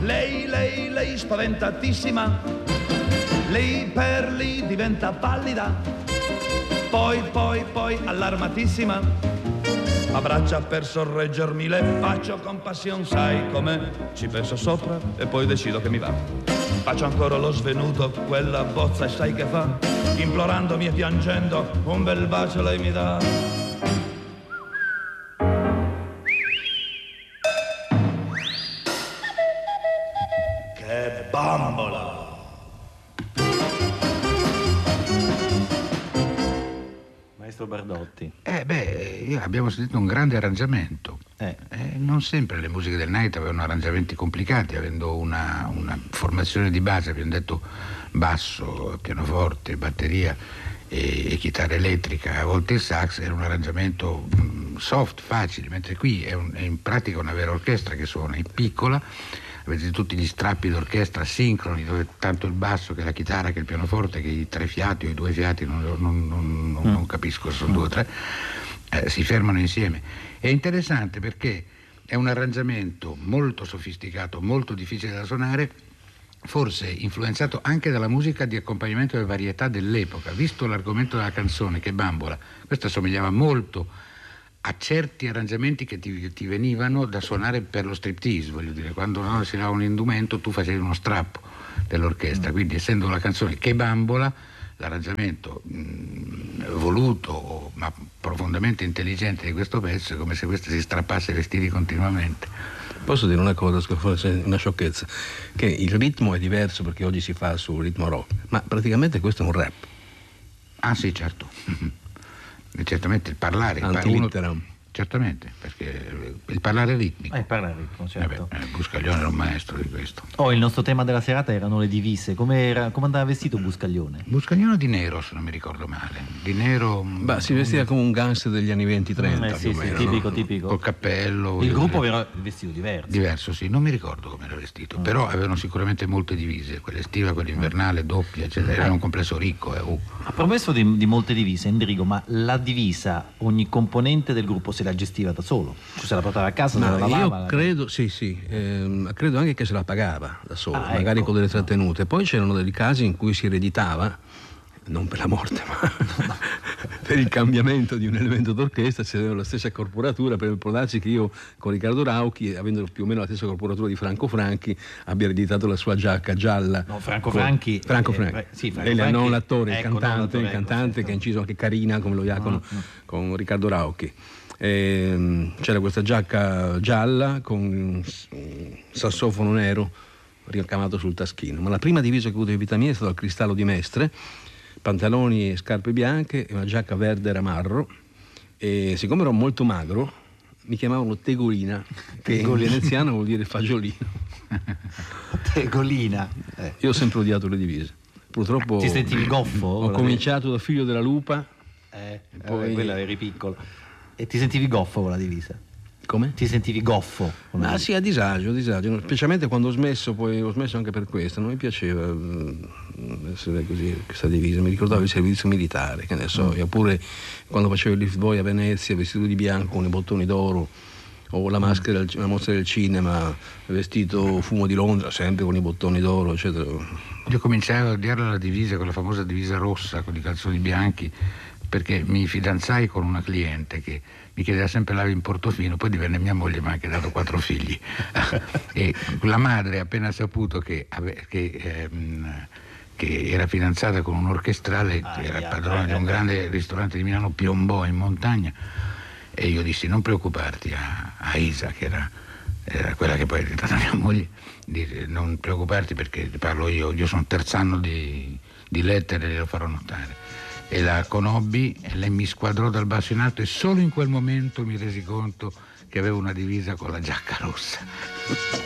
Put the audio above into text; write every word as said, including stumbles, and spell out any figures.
Lei, lei, lei spaventatissima, lei per lì diventa pallida, poi, poi, poi allarmatissima, abbraccia per sorreggermi, le faccio compassion, sai com'è, ci penso sopra e poi decido che mi va. Faccio ancora lo svenuto, quella bozza e sai che fa, implorandomi e piangendo, un bel bacio lei mi dà. Che bambola! Maestro Bardotti. Eh beh, io- abbiamo sentito un grande arrangiamento. Eh. Eh, non sempre le musiche del Night avevano arrangiamenti complicati, avendo una, una formazione di base, abbiamo detto basso, pianoforte, batteria e, e chitarra elettrica, a volte il sax, era un arrangiamento mh, soft, facile, mentre qui è, un- è in pratica una vera orchestra che suona, è piccola. Avete tutti gli strappi d'orchestra sincroni, dove tanto il basso che la chitarra che il pianoforte che i tre fiati o i due fiati, non, non, non, non, non capisco se sono due o tre, eh, si fermano insieme. È interessante perché è un arrangiamento molto sofisticato, molto difficile da suonare, forse influenzato anche dalla musica di accompagnamento e varietà dell'epoca. Visto l'argomento della canzone, che bambola, questa somigliava molto a certi arrangiamenti che ti, ti venivano da suonare per lo striptease, voglio dire, quando no, si dava un indumento tu facevi uno strappo dell'orchestra, quindi essendo la canzone Che bambola, l'arrangiamento mh, voluto ma profondamente intelligente di questo pezzo è come se questa si strappasse i vestiti continuamente. Posso dire una cosa, forse una sciocchezza, che il ritmo è diverso perché oggi si fa sul ritmo rock, ma praticamente questo è un rap. Ah sì, certo. E certamente il parlare il par- Antilitteram. uno- certamente, perché il parlare ritmico. Eh, parla ritmo, certo. Eh beh, eh, Buscaglione era un maestro di questo. Oh, il nostro tema della serata erano le divise. Come, era, come andava vestito Buscaglione? Buscaglione di nero, se non mi ricordo male. Di nero. Beh, si vestiva come un gangster degli anni venti trenta, Eh, sì, più o sì, meno, tipico, no? tipico. Col cappello. Il io- gruppo aveva vestito diverso. Diverso, sì, non mi ricordo come era vestito, però avevano sicuramente molte divise, quella estiva, quella invernale, doppia, eccetera. Era un complesso ricco. Eh. oh. A proposito di, di molte divise, Endrigo, ma la divisa ogni componente del gruppo se la gestiva da solo? Cioè se la portava a casa, se la Ma lavava? io la- credo, sì, sì, ehm, credo anche che se la pagava da solo, Ah, magari ecco. con delle trattenute. Poi c'erano dei casi in cui si ereditava, non per la morte, ma per il cambiamento di un elemento d'orchestra, si aveva la stessa corporatura. Per può darsi che io con Riccardo Rauchi, avendo più o meno la stessa corporatura di Franco Franchi, abbia ereditato la sua giacca gialla. No, Franco con- Franchi, Franco eh, Franchi. eh, sì, Franco Lei, Franchi, non l'attore, il ecco, non cantante, l'attore, il ecco, cantante certo. che ha inciso anche Carina come lo Iacono Ah, ah. con Riccardo Rauchi. Ehm, c'era questa giacca gialla con un sassofono nero ricamato sul taschino, ma la prima divisa che ho avuto in vita mia è stata il Cristallo di Mestre, pantaloni e scarpe bianche e una giacca verde ramarro, e siccome ero molto magro mi chiamavano Tegolina, che in veneziano vuol dire fagiolino. Tegolina. Eh. Io ho sempre odiato le divise, purtroppo Ti sentivi goffo? ho Volevi- cominciato da figlio della lupa. Eh, poi- eh, quella eri piccolo. E ti sentivi goffo con la divisa? Come? Ti sentivi goffo con la Ah divisa? sì, a disagio, a disagio, specialmente quando ho smesso, poi ho smesso anche per questo, non mi piaceva mm, essere così, questa divisa, mi ricordavo il servizio militare, che ne so, io pure quando facevo il lift boy a Venezia, vestito di bianco con i bottoni d'oro, o la maschera, del- la mostra del cinema, vestito Fumo di Londra, sempre con i bottoni d'oro, eccetera. Io cominciai a odiare la divisa, quella famosa divisa rossa con i calzoni bianchi, perché mi fidanzai con una cliente che mi chiedeva sempre l'ave in Portofino, poi divenne mia moglie, mi ha anche dato quattro figli. E la madre, appena saputo che, ave- che, ehm, che era fidanzata con un orchestrale, Ah, che era yeah, padrone eh, di un eh. grande ristorante di Milano, Piombò, in montagna, e io dissi non preoccuparti a, a Isa, che era, era quella che poi è diventata mia moglie, di- non preoccuparti perché ti parlo io, io sono terz'anno di, di lettere, glielo farò notare. E la conobbi e lei mi squadrò dal basso in alto e solo in quel momento mi resi conto che avevo una divisa con la giacca rossa.